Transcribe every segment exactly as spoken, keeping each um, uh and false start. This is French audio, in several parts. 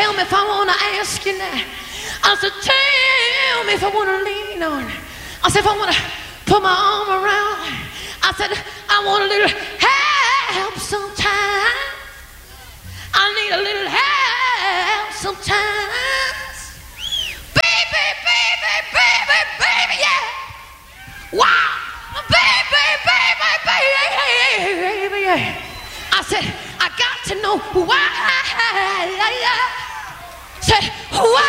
tell me if I want to ask you now. I said, tell me if I want to lean on. I said, if I want to put my arm around. I said, I want a little help sometimes. I need a little help sometimes. Baby, baby, baby, baby, yeah. Wow. Baby, baby, baby, baby, yeah. I said, I got to know why. Said, why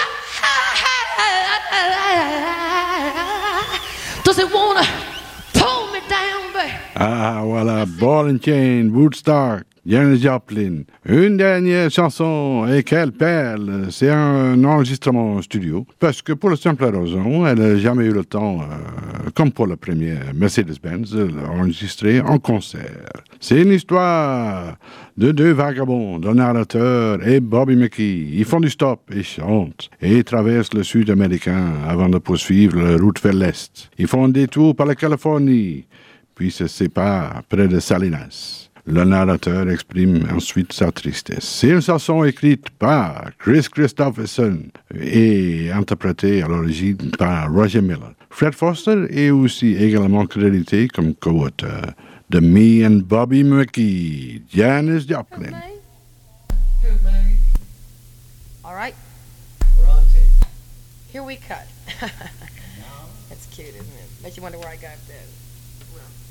does it wanna pull me down, baby? Ah, voilà, Ball and Chain, Woodstock, Janis Joplin. Une dernière chanson, et quelle perle! C'est un enregistrement studio, parce que pour la simple raison, elle n'a jamais eu le temps, euh, comme pour la première Mercedes-Benz, de l'enregistrer en concert. C'est une histoire de deux vagabonds, d'un narrateur et Bobby McGee. Ils font du stop et chantent, et traversent le sud américain avant de poursuivre la route vers l'est. Ils font un détour par la Californie, puis se séparent près de Salinas. Le narrateur exprime ensuite sa tristesse. C'est une chanson écrite par Chris Christopherson et interprétée à l'origine par Roger Miller. Fred Foster est aussi également crédité comme co-auteur de Me and Bobby McGee, Janis Joplin. Who, Mary? All right, We're on tape. here we cut. That's cute, isn't it? Makes you wonder where I got that. Well,